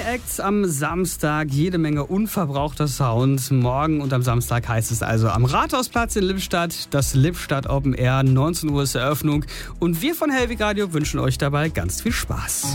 Acts am Samstag, jede Menge unverbrauchter Sound. Morgen und am Samstag heißt es also am Rathausplatz in Lippstadt, das Lippstadt Open Air, 19 Uhr ist Eröffnung. Und wir von Hellwig Radio wünschen euch dabei ganz viel Spaß.